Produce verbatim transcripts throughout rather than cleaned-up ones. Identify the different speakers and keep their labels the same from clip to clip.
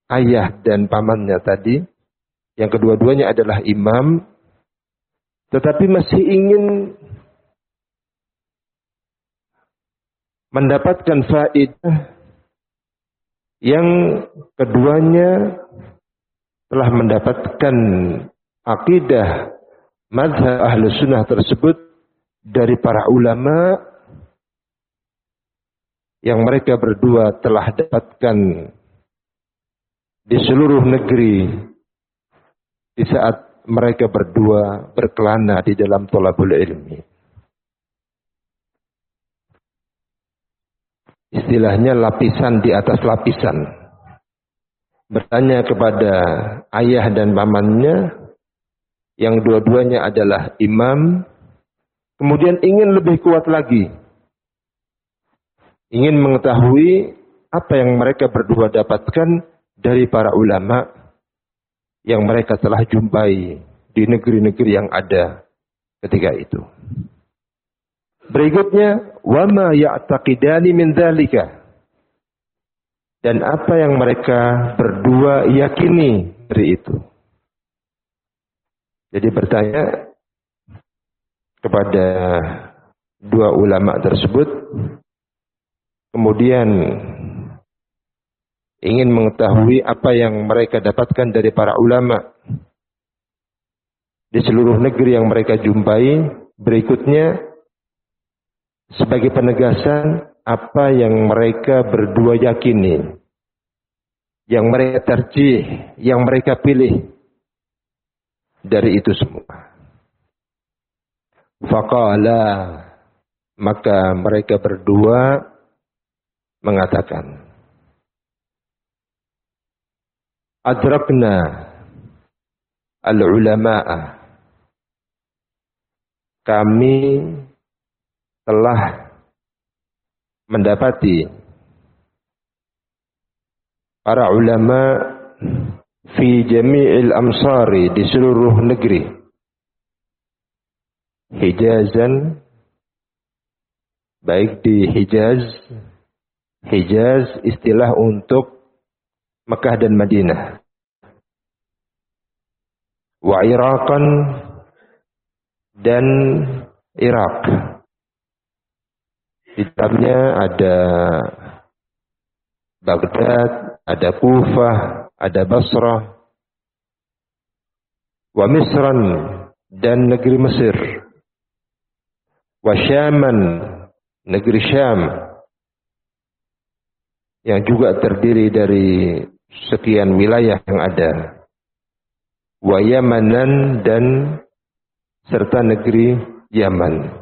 Speaker 1: ayah dan pamannya tadi, yang kedua-duanya adalah imam, tetapi masih ingin mendapatkan faedah yang keduanya telah mendapatkan akidah mazhab Ahlus Sunnah tersebut dari para ulama yang mereka berdua telah dapatkan di seluruh negeri di saat mereka berdua berkelana di dalam thalabul ilmi. Istilahnya lapisan di atas lapisan. Bertanya kepada ayah dan pamannya yang dua-duanya adalah imam, kemudian ingin lebih kuat lagi, ingin mengetahui apa yang mereka berdua dapatkan dari para ulama yang mereka telah jumpai di negeri-negeri yang ada ketika itu. Berikutnya, wama ya'taqidani min dzalika, dan apa yang mereka berdua yakini dari itu. Jadi bertanya kepada dua ulama tersebut, kemudian ingin mengetahui apa yang mereka dapatkan dari para ulama di seluruh negeri yang mereka jumpai. Berikutnya, sebagai penegasan apa yang mereka berdua yakini, yang mereka terjih, yang mereka pilih dari itu semua. Faqala, maka mereka berdua mengatakan, adrakna al-ulama'a, kami telah mendapati para ulama fi jami'il amsari, di seluruh negeri, Hijazan, baik di Hijaz. Hijaz istilah untuk Mekah dan Madinah. Wa Iraqan, dan Irak. Di dalamnya ada Baghdad, ada Kufah, ada Basrah, wa Misran, dan negeri Mesir, wa Syaman, negeri Syam, yang juga terdiri dari sekian wilayah yang ada, wa Yamanan, dan serta negeri Yaman.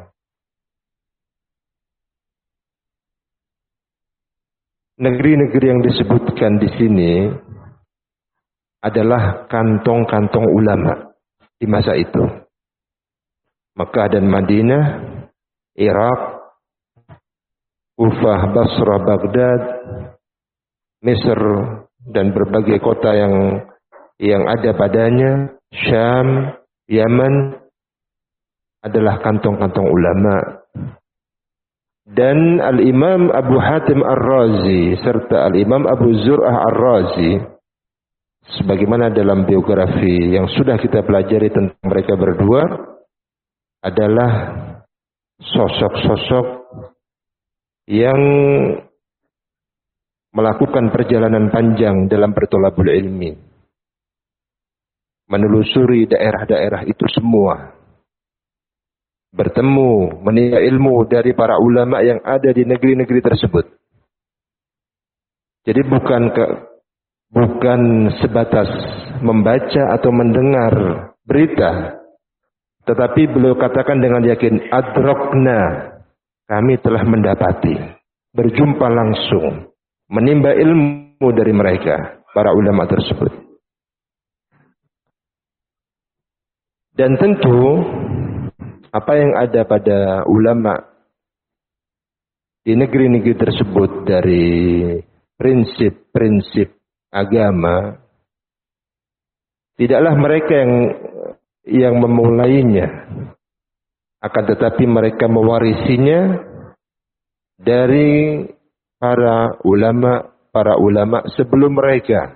Speaker 1: Negeri-negeri yang disebutkan di sini adalah kantong-kantong ulama di masa itu. Mekah dan Madinah, Irak, Kufah, Basrah, Baghdad, Mesir, dan berbagai kota yang yang ada padanya, Syam, Yaman, adalah kantong-kantong ulama. Dan Al-Imam Abu Hatim Ar-Razi serta Al-Imam Abu Zur'ah Ar-Razi, sebagaimana dalam biografi yang sudah kita pelajari tentang mereka berdua, adalah sosok-sosok yang melakukan perjalanan panjang dalam bertolabul ilmi, menelusuri daerah-daerah itu semua, bertemu, menimba ilmu dari para ulama yang ada di negeri-negeri tersebut. Jadi bukan ke, bukan sebatas membaca atau mendengar berita, tetapi beliau katakan dengan yakin, adrokna, kami telah mendapati, berjumpa langsung, menimba ilmu dari mereka, para ulama tersebut. Dan tentu apa yang ada pada ulama di negeri-negeri tersebut dari prinsip-prinsip agama, tidaklah mereka yang yang memulainya, akan tetapi mereka mewarisinya dari para ulama para ulama sebelum mereka.